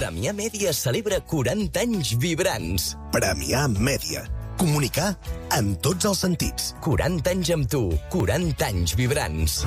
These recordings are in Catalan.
Premià Mèdia celebra 40 anys vibrants. Premià Mèdia. Comunicar en tots els sentits. 40 anys amb tu, 40 anys vibrants.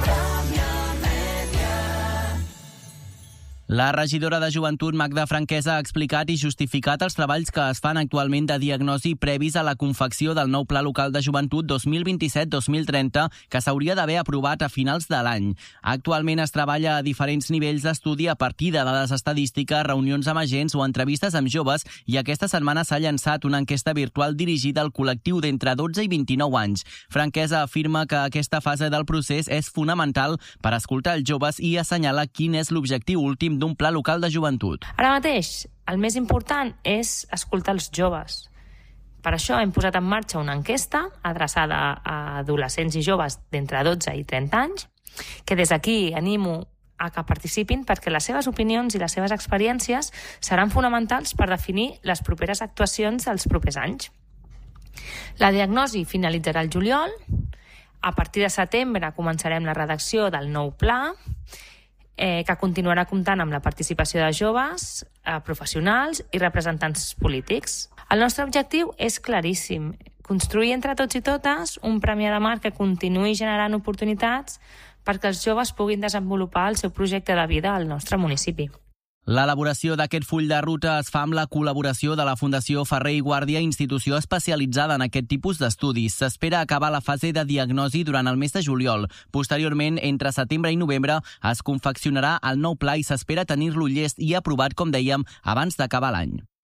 La regidora de Joventut, Magda Franquesa, ha explicat i justificat els treballs que es fan actualment de diagnosi previs a la confecció del nou Pla Local de Joventut 2027-2030, que s'hauria d'haver aprovat a finals de l'any. Actualment es treballa a diferents nivells d'estudi a partir de dades estadístiques, reunions amb agents o entrevistes amb joves, i aquesta setmana s'ha llançat una enquesta virtual dirigida al col·lectiu d'entre 12 i 29 anys. Franquesa afirma que aquesta fase del procés és fonamental per escoltar els joves i assenyala quin és l'objectiu últim d'un pla local de joventut. Ara mateix, el més important és escoltar els joves. Per això hem posat en marxa una enquesta adreçada a adolescents i joves d'entre 12 i 30 anys, que des d'aquí animo a que participin perquè les seves opinions i les seves experiències seran fonamentals per definir les properes actuacions dels propers anys. La diagnosi finalitzarà el juliol. A partir de setembre començarem la redacció del nou pla, que continuarà comptant amb la participació de joves, professionals i representants polítics. El nostre objectiu és claríssim: construir entre tots i totes un Premià de Mar que continuï generant oportunitats perquè els joves puguin desenvolupar el seu projecte de vida al nostre municipi. L'elaboració d'aquest full de ruta es fa amb la col·laboració de la Fundació Ferrer i Guàrdia, institució especialitzada en aquest tipus d'estudis. S'espera acabar la fase de diagnosi durant el mes de juliol. Posteriorment, entre setembre i novembre, es confeccionarà el nou pla i s'espera tenir-lo llest i aprovat, com dèiem, abans d'acabar l'any.